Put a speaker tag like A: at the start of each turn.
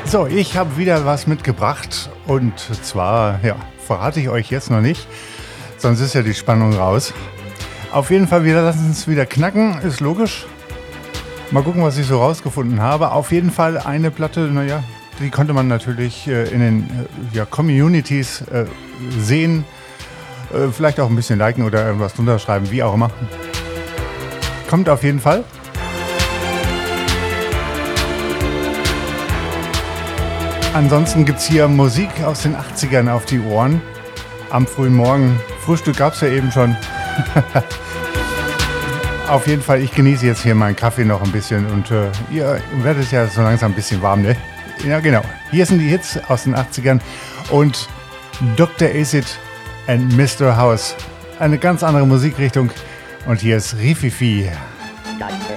A: So, ich habe wieder was mitgebracht und zwar, ja, verrate ich euch jetzt noch nicht, sonst ist ja die Spannung raus. Auf jeden Fall, wir lassen es wieder knacken, ist logisch. Mal gucken, was ich so rausgefunden habe. Auf jeden Fall eine Platte, naja, die konnte man natürlich in den Communities sehen, vielleicht auch ein bisschen liken oder irgendwas drunter schreiben, wie auch immer. Kommt auf jeden Fall. Ansonsten gibt es hier Musik aus den 80ern auf die Ohren. Am frühen Morgen. Frühstück gab es ja eben schon. Auf jeden Fall, ich genieße jetzt hier meinen Kaffee noch ein bisschen und ihr werdet ja so langsam ein bisschen warm, ne? Ja, genau. Hier sind die Hits aus den 80ern und Dr. Acid and Mr. House. Eine ganz andere Musikrichtung. Und hier ist Rififi.
B: Dr.